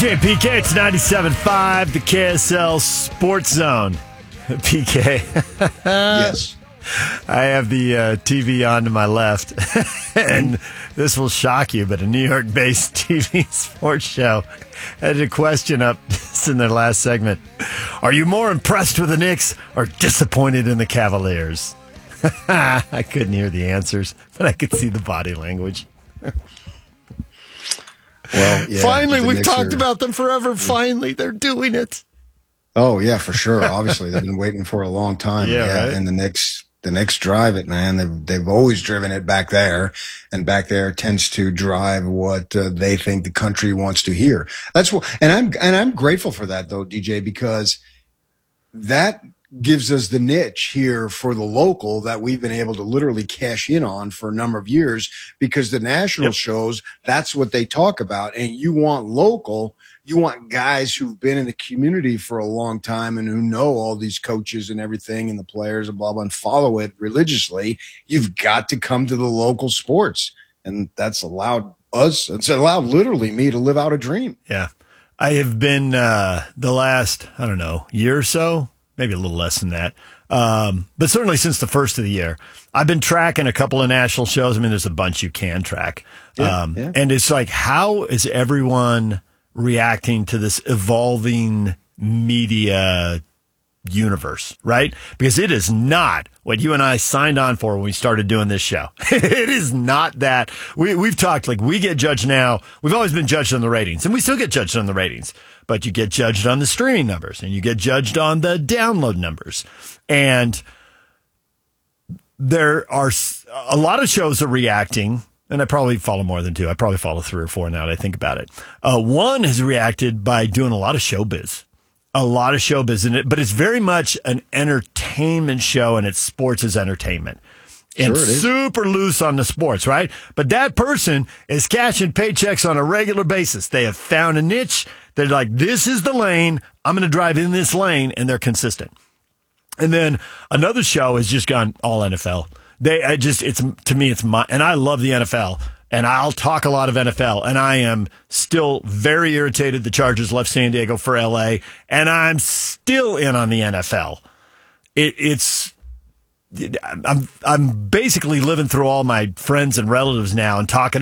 PK, it's 97.5, the KSL Sports Zone. PK. Yes. I have the TV on to my left, and this will shock you, but a New York-based TV sports show had a question up in their last segment. Are you more impressed with the Knicks or disappointed in the Cavaliers? I couldn't hear the answers, but I could see the body language. Well, yeah, finally, we've talked about them forever. Finally, they're doing it. Oh, yeah, for sure. Obviously, they've been waiting for a long time. Yeah, right? And the Knicks drive it, man. They've always driven it back there, and back there tends to drive what they think the country wants to hear. That's what, and I'm grateful for that though, DJ, because that gives us the niche here for the local that we've been able to literally cash in on for a number of years, because the national shows, that's what they talk about. And you want local, you want guys who've been in the community for a long time and who know all these coaches and everything and the players and blah, blah, and follow it religiously. You've got to come to the local sports. And that's allowed us, it's allowed literally me to live out a dream. Yeah. I have been the last, I don't know, year or so, maybe a little less than that. But certainly since the first of the year, I've been tracking a couple of national shows. I mean, there's a bunch you can track. And it's like, how is everyone reacting to this evolving media universe, right? Because it is not what you and I signed on for when we started doing this show. It is not that. We've talked, like, we get judged now. We've always been judged on the ratings, and we still get judged on the ratings. But you get judged on the streaming numbers, and you get judged on the download numbers. And there are a lot of shows are reacting, and I probably follow more than two. I probably follow 3 or 4 now that I think about it. One has reacted by doing a lot of showbiz. A lot of showbiz in it, but it's very much an entertainment show, and it's sports as entertainment. And super loose on the sports, right? But that person is cashing paychecks on a regular basis. They have found a niche. They're like, this is the lane. I'm going to drive in this lane, and they're consistent. And then another show has just gone all NFL. To me, and I love the NFL, and I'll talk a lot of NFL, and I am still very irritated the Chargers left San Diego for LA, and I'm still in on the NFL. I'm basically living through all my friends and relatives now and talking